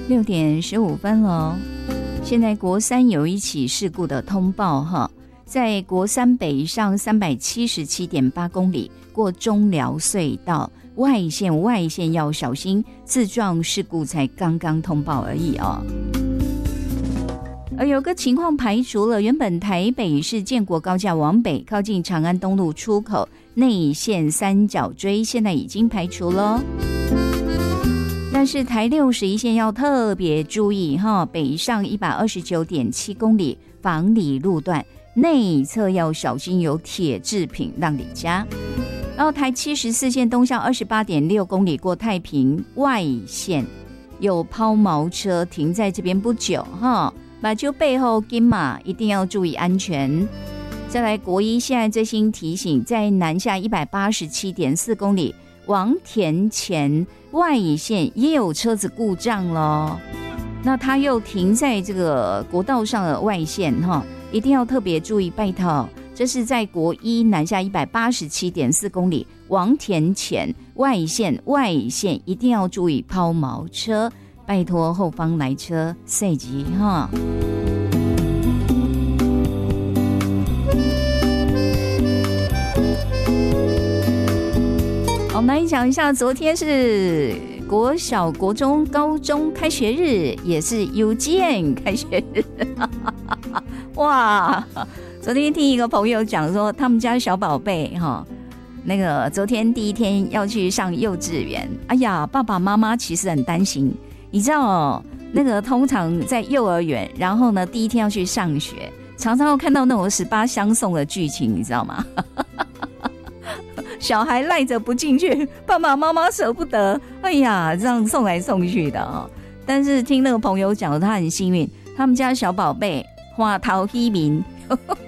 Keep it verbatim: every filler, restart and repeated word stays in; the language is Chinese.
六点十五分了。现在国三有一起事故的通报哈，在国三北上三百七十七点八公里过中寮隧道外线，外线要小心，自撞事故才刚刚通报而已哦。而有个情况排除了，原本台北市建国高架往北靠近长安东路出口内线三角锥，现在已经排除了。但是台六十一线要特别注意哈，北上一百二十九点七公里房里路段内侧要小心有铁制品让你加。然后台七十四线东向二十八点六公里过太平外线有抛锚车停在这边不久哈。马厩背后金马一定要注意安全。再来国一现在最新提醒，在南下一百八十七点四公里王田前外线也有车子故障了，那他又停在这个国道上的外线哈，一定要特别注意拜托。这是在国一南下一百八十七点四公里王田前外线外线一定要注意抛锚车，拜托后方来车赛级哈。我们来讲一下，昨天是国小、国中、高中开学日，也是幼稚园开学日。哇！昨天听一个朋友讲说，他们家小宝贝哈，那个昨天第一天要去上幼稚园，哎呀，爸爸妈妈其实很担心。你知道哦，那个通常在幼儿园，然后呢，第一天要去上学，常常会看到那种十八相送的剧情，你知道吗？小孩赖着不进去，爸爸妈妈舍不得，哎呀，这样送来送去的哦。但是听那个朋友讲，他很幸运，他们家小宝贝花桃希明